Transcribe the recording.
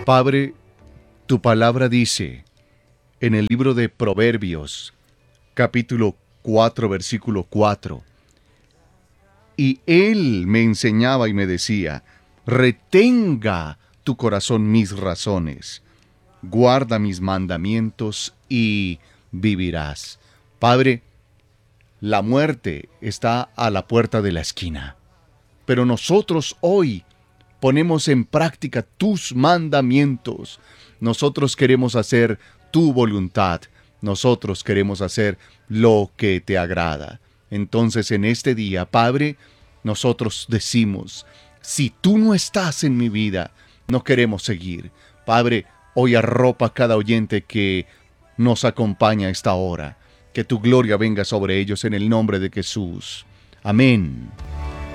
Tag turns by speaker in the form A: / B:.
A: Padre, tu palabra dice en el libro de Proverbios, capítulo 4, versículo 4, y él me enseñaba y me decía, retenga tu corazón mis razones, guarda mis mandamientos y vivirás. Padre, la muerte está a la puerta de la esquina, pero nosotros hoy ponemos en práctica tus mandamientos. Nosotros queremos hacer tu voluntad. Nosotros queremos hacer lo que te agrada. Entonces en este día, Padre, nosotros decimos, si tú no estás en mi vida, no queremos seguir. Padre, hoy arropa a cada oyente que nos acompaña a esta hora. Que tu gloria venga sobre ellos en el nombre de Jesús. Amén.